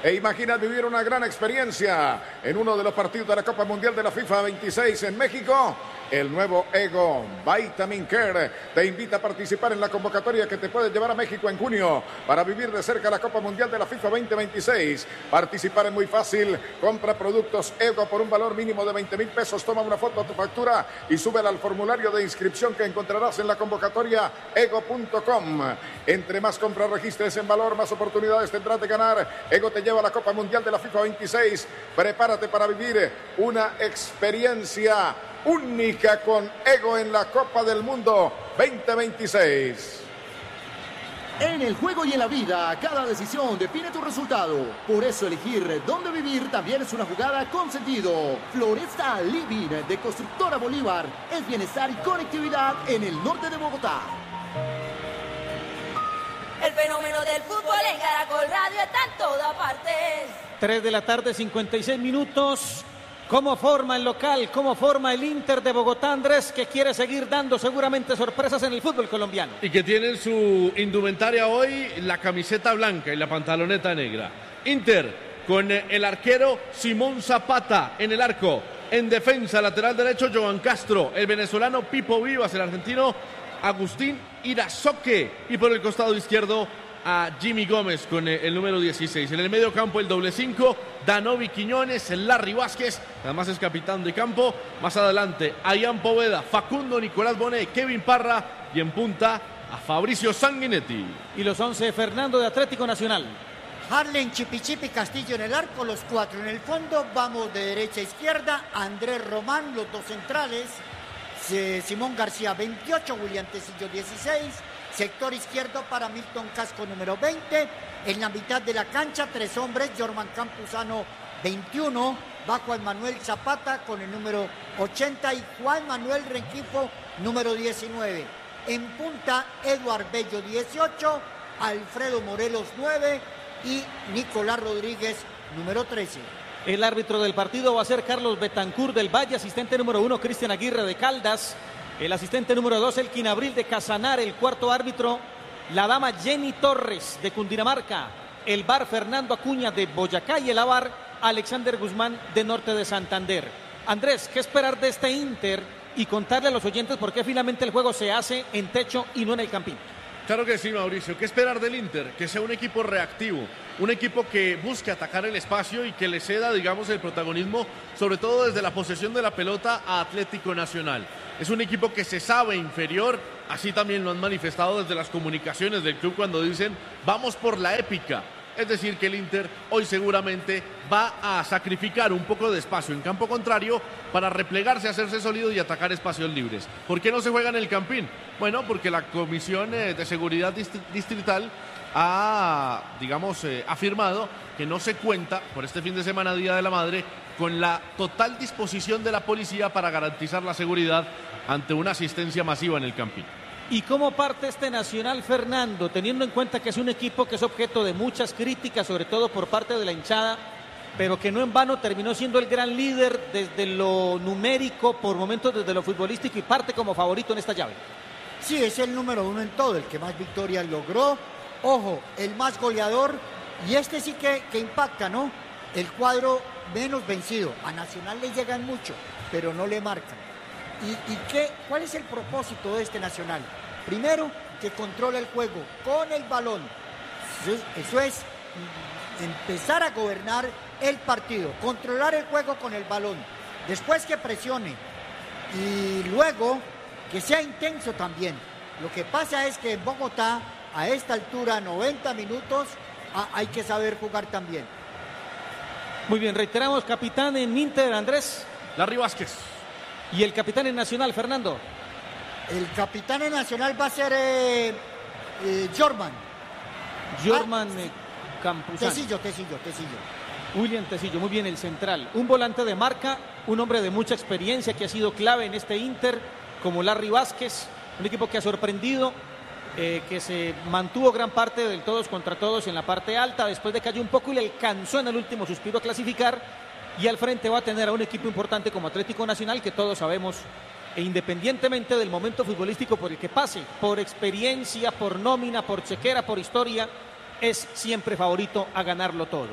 e imaginas vivir una gran experiencia en uno de los partidos de la Copa Mundial de la FIFA 26 en México, el nuevo Ego Vitamin Care te invita a participar en la convocatoria que te puede llevar a México en junio para vivir de cerca la Copa Mundial de la FIFA 2026. Participar es muy fácil. Compra productos Ego por un valor mínimo de 20,000 pesos. Toma una foto a tu factura y súbela al formulario de inscripción que encontrarás en la convocatoria ego.com. Entre más compras registres en valor, más oportunidades tendrás de ganar. Ego te lleva a la Copa Mundial de la FIFA 26. Prepárate para vivir una experiencia única con Ego en la Copa del Mundo 2026. En el juego y en la vida, cada decisión define tu resultado. Por eso elegir dónde vivir también es una jugada con sentido. Floresta Living de Constructora Bolívar es bienestar y conectividad en el norte de Bogotá. El fenómeno del fútbol en Caracol Radio está en toda parte. 3 de la tarde, 56 minutos. ¿Cómo forma el local? ¿Cómo forma el Inter de Bogotá, Andrés, que quiere seguir dando seguramente sorpresas en el fútbol colombiano? Y que tiene en su indumentaria hoy la camiseta blanca y la pantaloneta negra. Inter con el arquero Simón Zapata en el arco. En defensa, lateral derecho, Joan Castro. El venezolano Pipo Vivas, el argentino Agustín Irazoque. Y por el costado izquierdo a Jimmy Gómez con el número 16. En el medio campo el doble 5, Danovi Quiñones, Larry Vázquez, además es capitán de campo. Más adelante, Ayán Poveda, Facundo Nicolás Bonet, Kevin Parra y en punta a Fabricio Sanguinetti. Y los 11, Fernando de Atlético Nacional. Harlen Chipichipi Castillo en el arco, los 4 en el fondo. Vamos de derecha a izquierda, Andrés Román, los 2 centrales. Simón García 28, William Tecillo 16. Sector izquierdo para Milton Casco número 20. En la mitad de la cancha, 3 hombres. Jorman Campuzano 21. Va Juan Manuel Zapata con el número 80 y Juan Manuel Rengifo número 19. En punta, Eduard Bello 18. Alfredo Morelos 9. Y Nicolás Rodríguez número 13. El árbitro del partido va a ser Carlos Betancur del Valle. Asistente número 1, Cristian Aguirre de Caldas. El asistente número 2, Elkin Abril de Casanar. El cuarto árbitro, la dama Jenny Torres de Cundinamarca. El VAR, Fernando Acuña de Boyacá. Y el AVAR, Alexander Guzmán de Norte de Santander. Andrés, ¿qué esperar de este Inter? Y contarle a los oyentes por qué finalmente el juego se hace en techo y no en el Campín. Claro que sí, Mauricio. ¿Qué esperar del Inter? Que sea un equipo reactivo, un equipo que busque atacar el espacio y que le ceda, digamos, el protagonismo, sobre todo desde la posesión de la pelota a Atlético Nacional. Es un equipo que se sabe inferior, así también lo han manifestado desde las comunicaciones del club cuando dicen vamos por la épica. Es decir, que el Inter hoy seguramente va a sacrificar un poco de espacio en campo contrario para replegarse, hacerse sólido y atacar espacios libres. ¿Por qué no se juega en el Campín? Bueno, porque la Comisión de Seguridad Distrital ha, digamos, afirmado que no se cuenta por este fin de semana, Día de la Madre, con la total disposición de la policía para garantizar la seguridad ante una asistencia masiva en el Campín. ¿Y cómo parte este Nacional, Fernando, teniendo en cuenta que es un equipo que es objeto de muchas críticas, sobre todo por parte de la hinchada, pero que no en vano terminó siendo el gran líder desde lo numérico, por momentos desde lo futbolístico y parte como favorito en esta llave? Sí, es el número 1 en todo, el que más victorias logró. Ojo, el más goleador, y este sí que impacta, ¿no? El cuadro menos vencido. A Nacional le llegan mucho, pero no le marcan. ¿Cuál es el propósito de este Nacional? Primero, que controla el juego con el balón. Eso es empezar a gobernar el partido, controlar el juego con el balón. Después que presione y luego que sea intenso también. Lo que pasa es que en Bogotá, a esta altura, 90 minutos, hay que saber jugar también. Muy bien, reiteramos, capitán en Inter, Andrés. Larry Vázquez. ¿Y el capitán en Nacional, Fernando? El capitán en Nacional va a ser Jorman. Campuzano. Tecillo. William Tecillo, muy bien, el central. Un volante de marca, un hombre de mucha experiencia que ha sido clave en este Inter, como Larry Vázquez. Un equipo que ha sorprendido, que se mantuvo gran parte del todos contra todos en la parte alta, después de que cayó un poco y le alcanzó en el último suspiro a clasificar. Y al frente va a tener a un equipo importante como Atlético Nacional, que todos sabemos, e independientemente del momento futbolístico por el que pase, por experiencia, por nómina, por chequera, por historia, es siempre favorito a ganarlo todo.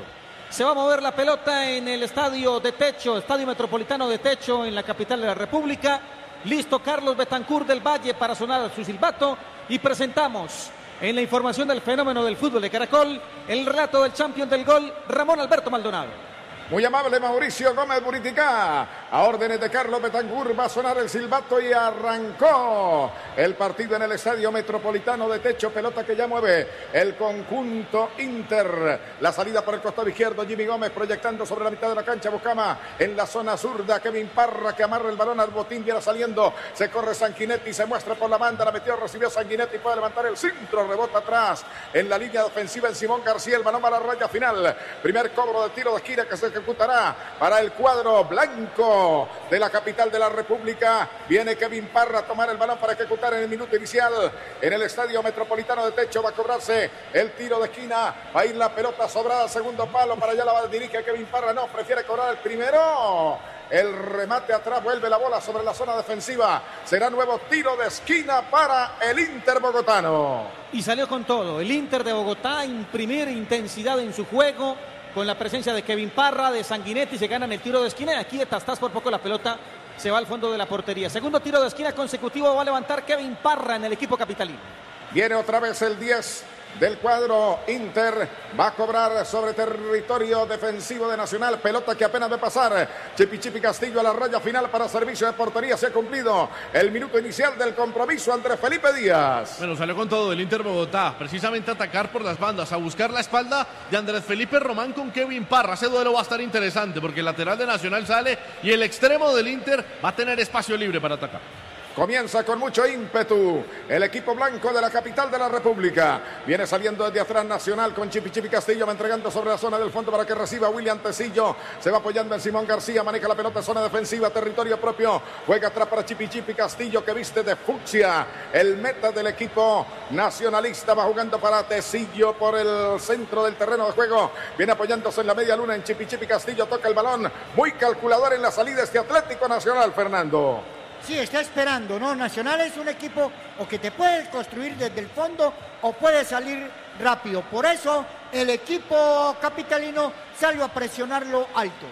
Se va a mover la pelota en el estadio de techo, Estadio Metropolitano de Techo, en la capital de la República. Listo Carlos Betancur del Valle para sonar su silbato. Y presentamos en la información del fenómeno del fútbol de Caracol el relato del champion del gol, Ramón Alberto Maldonado. Muy amable Mauricio Gómez Buriticá. A órdenes de Carlos Betancur va a sonar el silbato y arrancó el partido en el Estadio Metropolitano de Techo. Pelota que ya mueve el conjunto Inter. La salida por el costado izquierdo. Jimmy Gómez proyectando sobre la mitad de la cancha. Buscama en la zona zurda. Kevin Parra que amarra el balón al botín. Viene saliendo. Se corre Sanguinetti. Se muestra por la banda. La metió, recibió Sanguinetti. Puede levantar el centro. Rebota atrás en la línea ofensiva en Simón García. El balón va a la raya final. Primer cobro de tiro de esquina que se ejecutará para el cuadro blanco de la capital de la República. Viene Kevin Parra a tomar el balón para ejecutar en el minuto inicial en el Estadio Metropolitano de Techo. Va a cobrarse el tiro de esquina. Va a ir la pelota sobrada al segundo palo. Para allá la dirige Kevin Parra. No, prefiere cobrar el primero. El remate atrás, vuelve la bola sobre la zona defensiva. Será nuevo tiro de esquina para el Inter bogotano. Y salió con todo. El Inter de Bogotá, imprimir intensidad en su juego, con la presencia de Kevin Parra, de Sanguinetti, se ganan el tiro de esquina. Y aquí de Tastás por poco la pelota se va al fondo de la portería. Segundo tiro de esquina consecutivo va a levantar Kevin Parra en el equipo capitalino. Viene otra vez el 10 del cuadro Inter. Va a cobrar sobre territorio defensivo de Nacional. Pelota que apenas ve pasar. Chipi Castillo a la raya final para servicio de portería. Se ha cumplido el minuto inicial del compromiso. Andrés Felipe Díaz. Bueno, salió con todo el Inter Bogotá. Precisamente a atacar por las bandas, a buscar la espalda de Andrés Felipe Román con Kevin Parra. Ese duelo va a estar interesante porque el lateral de Nacional sale y el extremo del Inter va a tener espacio libre para atacar. Comienza con mucho ímpetu el equipo blanco de la capital de la República. Viene saliendo desde atrás Nacional con Chipi Castillo. Va entregando sobre la zona del fondo para que reciba William Tecillo. Se va apoyando en Simón García. Maneja la pelota en zona defensiva, territorio propio. Juega atrás para Chipi Castillo que viste de fucsia. El meta del equipo nacionalista va jugando para Tecillo por el centro del terreno de juego. Viene apoyándose en la media luna en Chipi Castillo. Toca el balón. Muy calculador en la salida este Atlético Nacional, Fernando. Sí, está esperando, ¿no? Nacional es un equipo o que te puede construir desde el fondo o puede salir rápido. Por eso el equipo capitalino salió a presionarlo alto.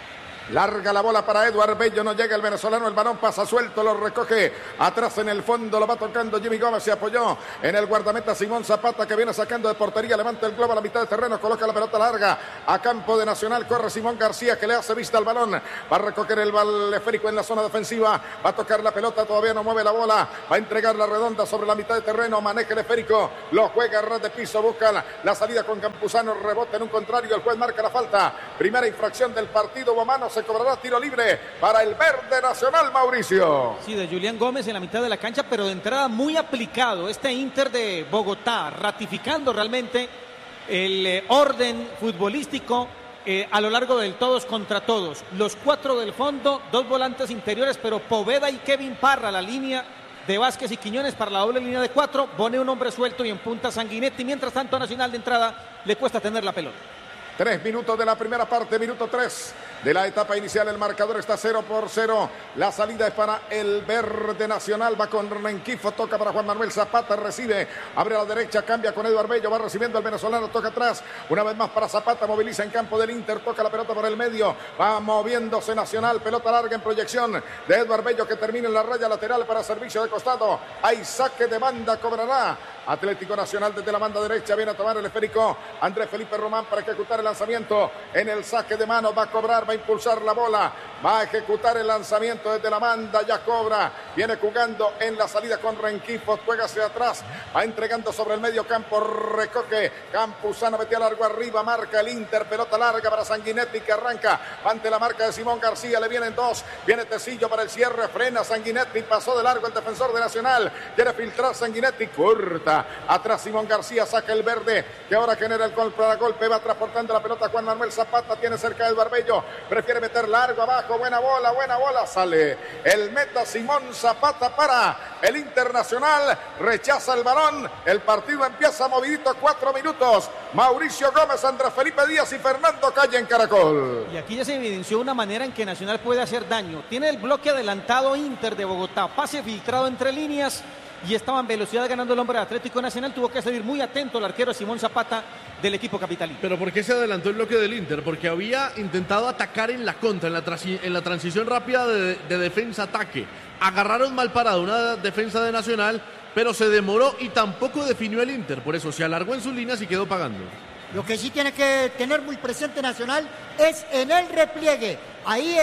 Larga la bola para Eduard Bello, no llega el venezolano, el balón pasa suelto, lo recoge atrás en el fondo, lo va tocando Jimmy Gómez, se apoyó en el guardameta Simón Zapata que viene sacando de portería, levanta el globo a la mitad de terreno, coloca la pelota larga a campo de Nacional, corre Simón García que le hace vista al balón, va a recoger el balón esférico en la zona defensiva, va a tocar la pelota, todavía no mueve la bola, va a entregar la redonda sobre la mitad de terreno, maneja el esférico, lo juega a ras de piso, busca la salida con Campuzano, rebota en un contrario, el juez marca la falta, primera infracción del partido, Bomano se cobrará tiro libre para el verde Nacional, Mauricio. Sí, de Julián Gómez en la mitad de la cancha, pero de entrada muy aplicado este Inter de Bogotá, ratificando realmente el orden futbolístico a lo largo del todos contra todos. Los 4 del fondo, 2 volantes interiores, pero Poveda y Kevin Parra, la línea de Vázquez y Quiñones para la doble línea de 4, pone un hombre suelto y en punta Sanguinetti, mientras tanto a Nacional de entrada le cuesta tener la pelota. 3 minutos de la primera parte, minuto 3 de la etapa inicial. El marcador está 0-0. La salida es para el verde Nacional. Va con Renquifo, toca para Juan Manuel Zapata, recibe, abre a la derecha, cambia con Eduard Bello, va recibiendo el venezolano, toca atrás, una vez más para Zapata, moviliza en campo del Inter, toca la pelota por el medio, va moviéndose Nacional, pelota larga en proyección de Eduard Bello que termina en la raya lateral para servicio de costado. Hay saque de banda, cobrará Atlético Nacional desde la banda derecha, viene a tomar el esférico Andrés Felipe Román para ejecutar el lanzamiento en el saque de mano, va a cobrar, va a impulsar la bola, va a ejecutar el lanzamiento desde la banda, ya cobra, viene jugando en la salida con Renquifo, juega hacia atrás, va entregando sobre el medio campo, recoge Campuzano, metía largo arriba, marca el Inter, pelota larga para Sanguinetti que arranca ante la marca de Simón García, le vienen 2, viene Tecillo para el cierre, frena Sanguinetti, pasó de largo el defensor de Nacional, quiere filtrar Sanguinetti, corta, atrás Simón García, saca el verde, que ahora genera el golpe, va transportando la pelota Juan Manuel Zapata, tiene cerca de Eduard Bello, prefiere meter largo abajo, buena bola, sale el meta Simón Zapata para el Internacional, rechaza el balón, el partido empieza movidito, 4 minutos, Mauricio Gómez, Andrés Felipe Díaz y Fernando Calle en Caracol. Y aquí ya se evidenció una manera en que Nacional puede hacer daño, tiene el bloque adelantado Inter de Bogotá, pase filtrado entre líneas, y estaba en velocidad ganando el hombre de Atlético Nacional. Tuvo que salir muy atento el arquero Simón Zapata del equipo capitalino. Pero ¿por qué se adelantó el bloque del Inter? Porque había intentado atacar en la contra, en la transición rápida de defensa-ataque. Agarraron mal parado una defensa de Nacional, pero se demoró y tampoco definió el Inter. Por eso se alargó en sus líneas y quedó pagando. Lo que sí tiene que tener muy presente Nacional es en el repliegue. Ahí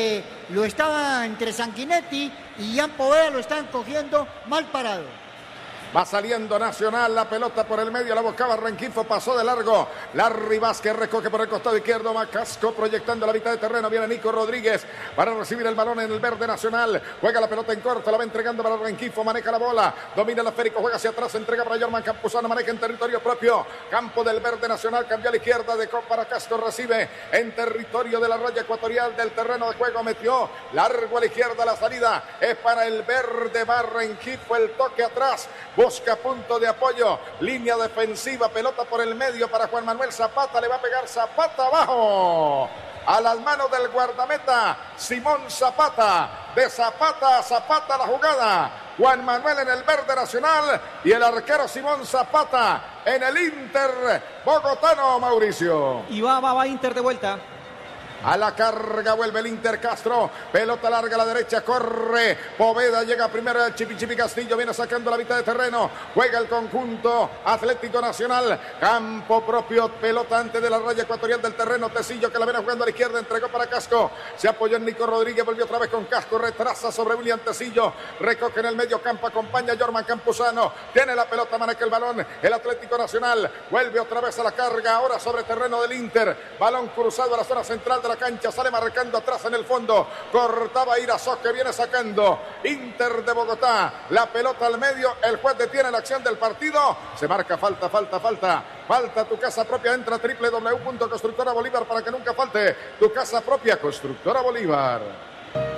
entre Sanguinetti y Ian Poveda lo están cogiendo mal parado. Va saliendo Nacional, la pelota por el medio, la buscaba Rengifo, pasó de largo. Larry Vázquez recoge por el costado izquierdo, Macasco proyectando la mitad de terreno. Viene Nico Rodríguez para recibir el balón en el verde Nacional. Juega la pelota en corto, la va entregando para Rengifo, maneja la bola, domina el esférico, juega hacia atrás, entrega para Jorman Campuzano, maneja en territorio propio. Campo del verde Nacional, cambia a la izquierda, de para Casco, recibe en territorio de la raya ecuatorial del terreno de juego, metió largo a la izquierda, la salida es para el verde, va Rengifo, el toque atrás. Busca punto de apoyo, línea defensiva, pelota por el medio para Juan Manuel Zapata, le va a pegar Zapata abajo, a las manos del guardameta Simón Zapata, de Zapata a Zapata la jugada, Juan Manuel en el verde Nacional y el arquero Simón Zapata en el Inter bogotano, Mauricio. Y va Inter de vuelta. A la carga vuelve el Inter, Castro, pelota larga a la derecha, corre Poveda, llega primero el Chipi Castillo, viene sacando la mitad de terreno, juega el conjunto Atlético Nacional, campo propio, pelota antes de la raya ecuatorial del terreno, Tecillo que la viene jugando a la izquierda, entregó para Casco, se apoyó en Nico Rodríguez, volvió otra vez con Casco, retrasa sobre William Tecillo, recoge en el medio campo, acompaña a Jorman Campuzano, tiene la pelota, maneja el balón, el Atlético Nacional, vuelve otra vez a la carga, ahora sobre terreno del Inter, balón cruzado a la zona central de la cancha, sale marcando atrás en el fondo, cortaba Irazo que viene sacando Inter de Bogotá, la pelota al medio, el juez detiene la acción del partido, se marca falta tu casa propia, entra a www.constructora Bolívar para que nunca falte tu casa propia, Constructora Bolívar.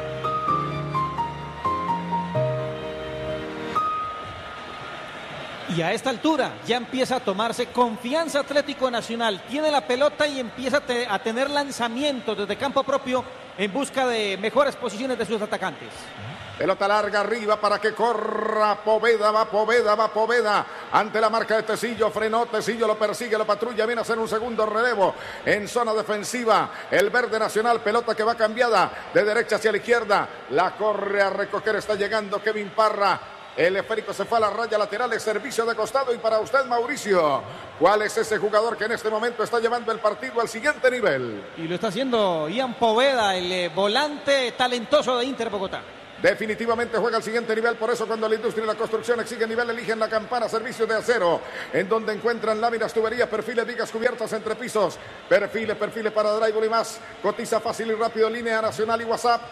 Y a esta altura ya empieza a tomarse confianza Atlético Nacional. Tiene la pelota y empieza a tener lanzamientos desde campo propio en busca de mejores posiciones de sus atacantes. Pelota larga arriba para que corra Poveda, va Poveda. Ante la marca de Tecillo, frenó Tecillo, lo persigue, lo patrulla, viene a hacer un segundo relevo en zona defensiva. El verde Nacional, pelota que va cambiada de derecha hacia la izquierda. La corre a recoger, está llegando Kevin Parra. El esférico se fue a la raya lateral, es servicio de costado. Y para usted, Mauricio, ¿cuál es ese jugador que en este momento está llevando el partido al siguiente nivel? Y lo está haciendo Ian Poveda, el volante talentoso de Inter Bogotá. Definitivamente juega al siguiente nivel, por eso cuando la industria y la construcción exigen nivel, eligen la Campana, servicio de acero, en donde encuentran láminas, tuberías, perfiles, vigas cubiertas entre pisos, perfiles para drywall y más. Cotiza fácil y rápido, línea nacional y WhatsApp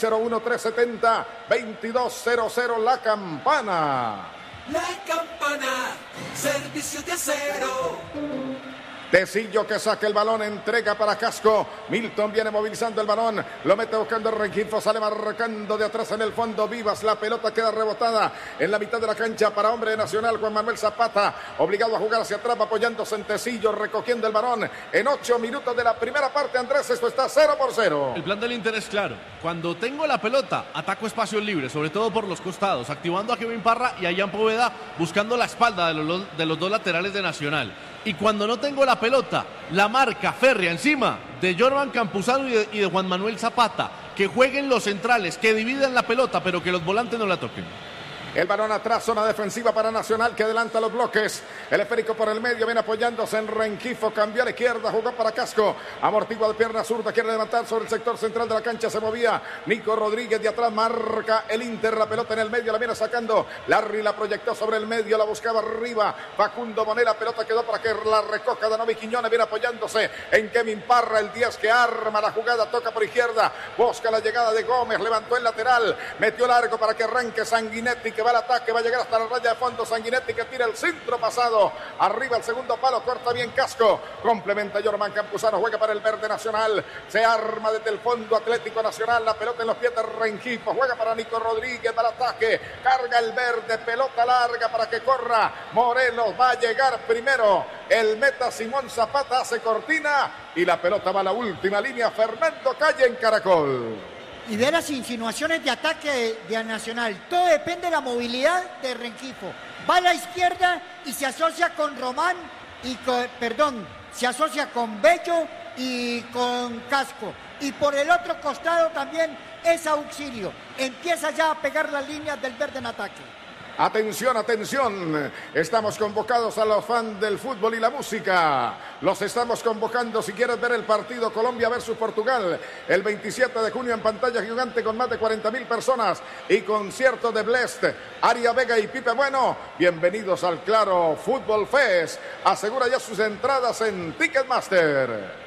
601-370-2200, La Campana. La Campana, servicio de acero. Tecillo que saca el balón, entrega para Casco. Milton viene movilizando el balón, lo mete buscando Rengifo, sale marcando de atrás en el fondo. Vivas, la pelota queda rebotada en la mitad de la cancha para hombre de Nacional, Juan Manuel Zapata, obligado a jugar hacia atrás, apoyándose en Tecillo, recogiendo el balón en 8 minutos de la primera parte. Andrés, esto está 0-0. El plan del Inter es claro: cuando tengo la pelota, ataco espacios libres, sobre todo por los costados, activando a Kevin Parra y a Ian Poveda, buscando la espalda de los dos laterales de Nacional. Y cuando no tengo la pelota, la marca férrea encima de Jorman Campuzano y de Juan Manuel Zapata, que jueguen los centrales, que dividan la pelota, pero que los volantes no la toquen. El balón atrás, zona defensiva para Nacional, que adelanta los bloques. El esférico por el medio, viene apoyándose en Rengifo, cambió a la izquierda, jugó para Casco, amortigua de pierna zurda, quiere levantar sobre el sector central de la cancha, se movía Nico Rodríguez, de atrás marca el Inter, la pelota en el medio, la viene sacando Larry, la proyectó sobre el medio, la buscaba arriba Facundo Bonet, la pelota quedó para que la recoja Danovi Quiñones, viene apoyándose en Kevin Parra, el 10 que arma la jugada, toca por izquierda, busca la llegada de Gómez, levantó el lateral, metió largo para que arranque Sanguinetti, que va al ataque, va a llegar hasta la raya de fondo. Sanguinetti que tira el centro pasado, arriba el segundo palo, corta bien Casco, complementa Jorman Campuzano, juega para el verde Nacional, se arma desde el fondo Atlético Nacional, la pelota en los pies de Rengifo, juega para Nico Rodríguez, para el ataque, carga el verde, pelota larga para que corra Morelos, va a llegar primero el meta Simón Zapata, hace cortina y la pelota va a la última línea, Fernando Calle en Caracol. Y ve las insinuaciones de ataque de Nacional. Todo depende de la movilidad de Rengifo. Va a la izquierda y se asocia con Román se asocia con Bello y con Casco. Y por el otro costado también es Auxilio. Empieza ya a pegar las líneas del verde en ataque. Atención, atención, estamos convocados a los fans del fútbol y la música. Los estamos convocando si quieres ver el partido Colombia versus Portugal el 27 de junio en pantalla gigante con más de 40,000 personas y concierto de Blest, Aria Vega y Pipe Bueno. Bienvenidos al Claro Fútbol Fest. Asegura ya sus entradas en Ticketmaster.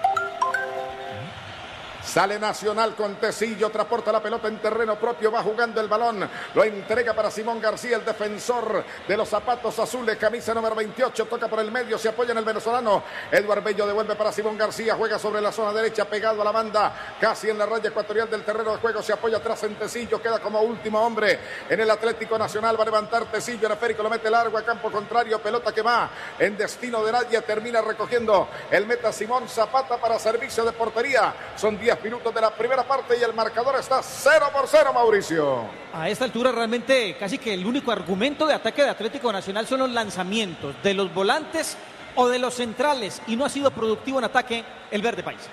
Sale Nacional con Tecillo, transporta la pelota en terreno propio, va jugando el balón, lo entrega para Simón García, el defensor de los zapatos azules, camisa número 28, toca por el medio, se apoya en el venezolano, Eduardo Bello devuelve para Simón García, juega sobre la zona derecha, pegado a la banda, casi en la raya ecuatorial del terreno de juego, se apoya atrás en Tecillo, queda como último hombre en el Atlético Nacional, va a levantar Tecillo, el esférico lo mete largo a campo contrario, pelota que va en destino de nadie, termina recogiendo el meta Simón Zapata para servicio de portería, son 10 minutos de la primera parte y el marcador está 0-0, Mauricio. A esta altura realmente casi que el único argumento de ataque de Atlético Nacional son los lanzamientos de los volantes o de los centrales y no ha sido productivo en ataque el verde país.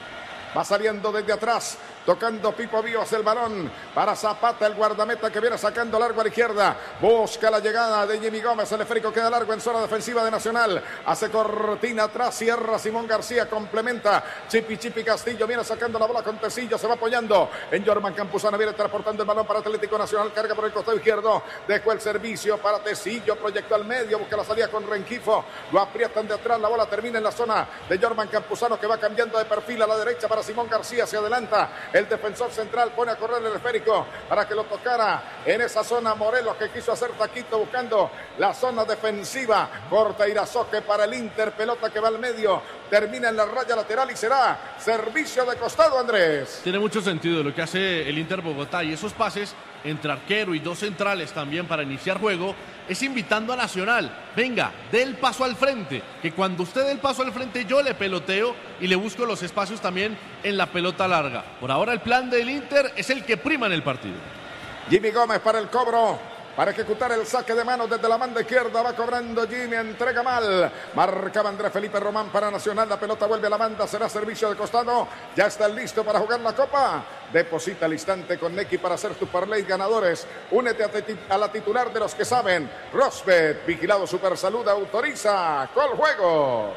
Va saliendo desde atrás, tocando Pipo Víos el balón para Zapata, el guardameta que viene sacando largo a la izquierda. Busca la llegada de Jimmy Gómez, el esférico queda largo en zona defensiva de Nacional. Hace cortina atrás, cierra Simón García, complementa Chipi Castillo, viene sacando la bola con Tecillo, se va apoyando en Jorman Campuzano, viene transportando el balón para Atlético Nacional, carga por el costado izquierdo, dejó el servicio para Tecillo, proyectó al medio, busca la salida con Rengifo, lo aprietan de atrás, la bola termina en la zona de Jorman Campuzano que va cambiando de perfil a la derecha para Simón García, se adelanta el defensor central, pone a correr el esférico para que lo tocara en esa zona Morelos que quiso hacer taquito buscando la zona defensiva, corta Irazoque para el Inter, pelota que va al medio, termina en la raya lateral y será servicio de costado, Andrés. Tiene mucho sentido lo que hace el Inter Bogotá y esos pases entre arquero y dos centrales también para iniciar juego, es invitando a Nacional, venga, dé el paso al frente, que cuando usted dé el paso al frente yo le peloteo y le busco los espacios también en la pelota larga. Por ahora el plan del Inter es el que prima en el partido. Jimmy Gómez para el cobro, para ejecutar el saque de manos desde la banda izquierda, va cobrando Jimmy, entrega mal, marcaba Andrés Felipe Román para Nacional, la pelota vuelve a la banda, será servicio de costado, ya está listo para jugar la Copa, deposita al instante con Neki para hacer tus parlays ganadores, únete a la titular de los que saben, Rosbet, vigilado Supersalud, autoriza Coljuegos.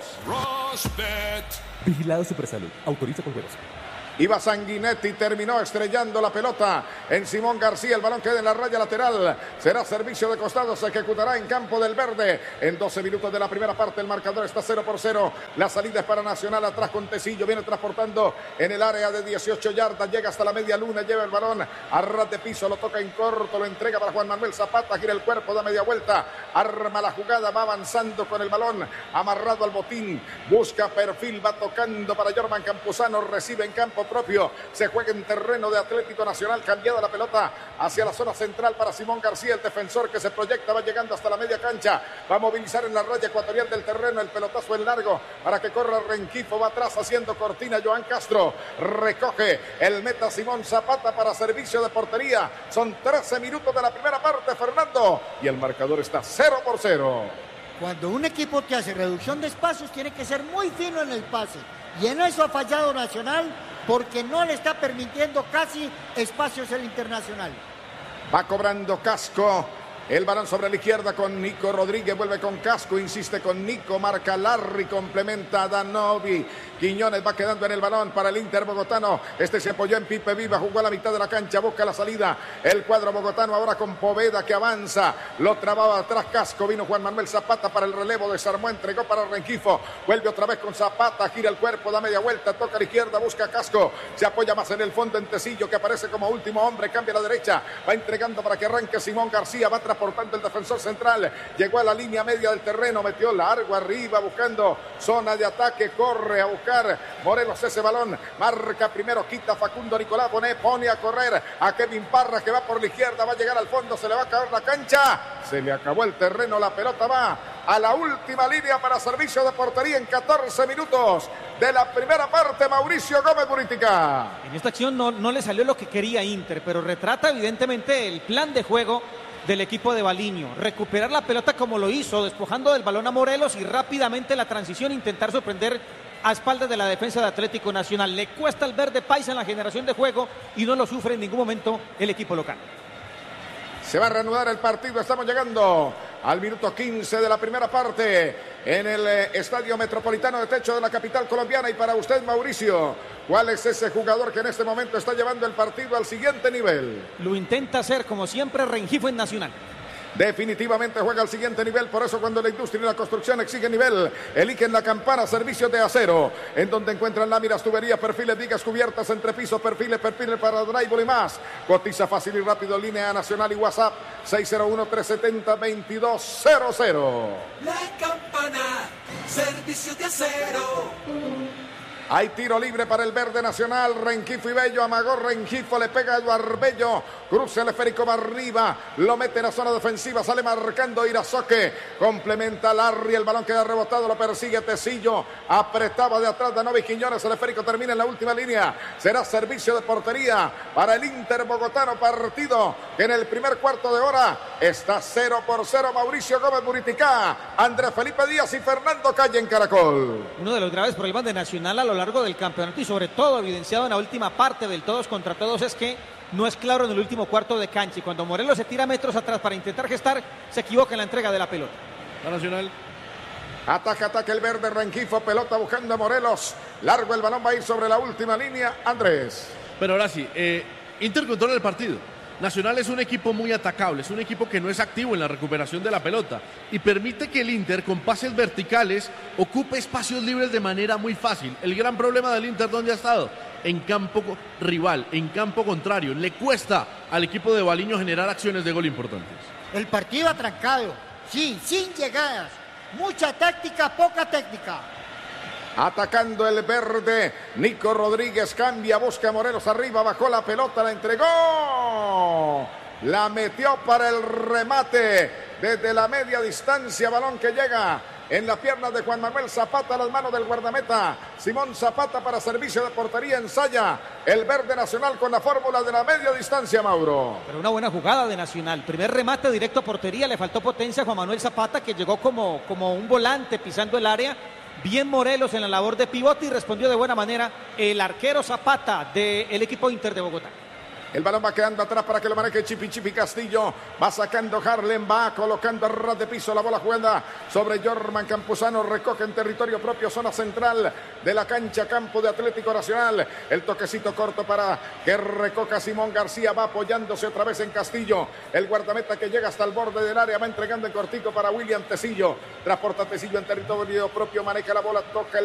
Rosbet, vigilado Supersalud, autoriza Coljuegos. Iba Sanguinetti, terminó estrellando la pelota en Simón García, el balón queda en la raya lateral, será servicio de costado, se ejecutará en campo del verde, en 12 minutos de la primera parte el marcador está 0-0, la salida es para Nacional, atrás con Tecillo, viene transportando en el área de 18 yardas, llega hasta la media luna, lleva el balón a ras de piso, lo toca en corto, lo entrega para Juan Manuel Zapata, gira el cuerpo, da media vuelta, arma la jugada, va avanzando con el balón, amarrado al botín, busca perfil, va tocando para Jorman Campuzano, recibe en campo propio, se juega en terreno de Atlético Nacional, cambiada la pelota hacia la zona central para Simón García, el defensor que se proyecta, va llegando hasta la media cancha, va a movilizar en la raya ecuatorial del terreno, el pelotazo en largo para que corra Rengifo, va atrás haciendo cortina Joan Castro, recoge el meta Simón Zapata para servicio de portería, son 13 minutos de la primera parte, Fernando, y el marcador está 0-0. Cuando un equipo te hace reducción de espacios tiene que ser muy fino en el pase, y en eso ha fallado Nacional, porque no le está permitiendo casi espacios el Internacional. Va cobrando Casco, el balón sobre la izquierda con Nico Rodríguez, vuelve con Casco, insiste con Nico, marca Larry, complementa a Danovi, Quiñones va quedando en el balón para el Inter bogotano, este se apoyó en Pipe Viva, jugó a la mitad de la cancha, busca la salida, el cuadro bogotano ahora con Poveda que avanza, lo trababa atrás Casco, vino Juan Manuel Zapata para el relevo, desarmó, entregó para Rengifo, vuelve otra vez con Zapata, gira el cuerpo, da media vuelta, toca a la izquierda, busca Casco, se apoya más en el fondo en Tecillo que aparece como último hombre, cambia a la derecha, va entregando para que arranque Simón García, va transportando el defensor central, llegó a la línea media del terreno, metió largo arriba buscando zona de ataque, corre a buscar Morelos ese balón, marca primero, quita Facundo Nicolás, pone a correr a Kevin Parra que va por la izquierda, va a llegar al fondo, se le va a acabar la cancha, se le acabó el terreno, la pelota va a la última línea para servicio de portería en 14 minutos de la primera parte, Mauricio Gómez Buritica. En esta acción no le salió lo que quería Inter, pero retrata evidentemente el plan de juego del equipo de Baliño. Recuperar la pelota como lo hizo, despojando del balón a Morelos y rápidamente la transición, intentar sorprender a espaldas de la defensa de Atlético Nacional. Le cuesta al verde paisa en la generación de juego y no lo sufre en ningún momento el equipo local. Se va a reanudar el partido, estamos llegando al minuto 15 de la primera parte en el Estadio Metropolitano de Techo de la capital colombiana. Y para usted, Mauricio, ¿cuál es ese jugador que en este momento está llevando el partido al siguiente nivel? Lo intenta hacer, como siempre, Rengifo en Nacional. Definitivamente juega al siguiente nivel, por eso cuando la industria y la construcción exige nivel, eligen la Campana Servicios de Acero, en donde encuentran láminas, tuberías, perfiles, vigas, cubiertas, entrepisos, perfiles para drywall y más. Cotiza fácil y rápido, línea nacional y WhatsApp 601-370-2200. La Campana Servicios de Acero. Hay tiro libre para el verde nacional. Rengifo y Bello, amagó Rengifo, le pega a Eduardo Bello, cruza el esférico va arriba, lo mete en la zona defensiva, sale marcando Irazoque, complementa Larry, el balón queda rebotado, lo persigue Tecillo, apretaba de atrás Danovi Quiñones, el esférico termina en la última línea, será servicio de portería para el Inter bogotano, partido que en el primer cuarto de hora está 0-0, Mauricio Gómez Buritica, Andrés Felipe Díaz y Fernando Calle en Caracol. Uno de los graves problemas de Nacional a lo largo del campeonato y sobre todo evidenciado en la última parte del todos contra todos es que no es claro en el último cuarto de cancha y cuando Morelos se tira metros atrás para intentar gestar, se equivoca en la entrega de la pelota. La Nacional. Ataca el verde, Rengifo, pelota buscando a Morelos, largo el balón, va a ir sobre la última línea, Andrés. Pero ahora sí, Inter controla el partido. Nacional es un equipo muy atacable, es un equipo que no es activo en la recuperación de la pelota y permite que el Inter con pases verticales ocupe espacios libres de manera muy fácil. El gran problema del Inter, ¿dónde ha estado? En campo rival, en campo contrario. Le cuesta al equipo de Baliño generar acciones de gol importantes. El partido atrancado, sí, sin llegadas, mucha táctica, poca técnica. Atacando el verde, Nico Rodríguez cambia, busca a Morelos arriba, bajó la pelota, la entregó, la metió para el remate desde la media distancia, balón que llega en la pierna de Juan Manuel Zapata, a las manos del guardameta Simón Zapata para servicio de portería, ensaya el verde nacional con la fórmula de la media distancia, Mauro. Pero una buena jugada de Nacional, primer remate directo a portería, le faltó potencia a Juan Manuel Zapata que llegó como un volante pisando el área. Bien Morelos en la labor de pivote y respondió de buena manera el arquero Zapata del equipo Inter de Bogotá. El balón va quedando atrás para que lo maneje Chipi Castillo. Va sacando Harlem, va colocando a ras de piso. La bola jugada sobre Jorman Campuzano. Recoge en territorio propio, zona central de la cancha, campo de Atlético Nacional. El toquecito corto para que recoja Simón García. Va apoyándose otra vez en Castillo. El guardameta que llega hasta el borde del área. Va entregando en cortico para William Tecillo. Transporta Tecillo en territorio propio. Maneja la bola, toca el